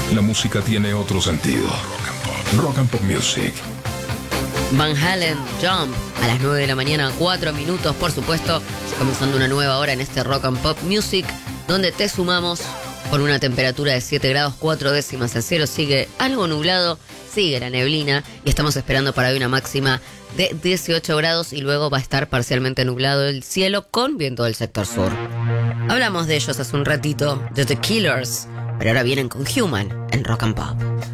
La música tiene otro sentido. Rock and Pop Music. Van Halen, Jump, a las 9 de la mañana, 4 minutos, por supuesto, comenzando una nueva hora en este Rock and Pop Music, donde te sumamos con una temperatura de 7 grados 4 décimas. El cielo sigue algo nublado, sigue la neblina y estamos esperando para hoy una máxima de 18 grados y luego va a estar parcialmente nublado el cielo con viento del sector sur. Hablamos de ellos hace un ratito, de The Killers, pero ahora vienen con Human en Rock and Pop.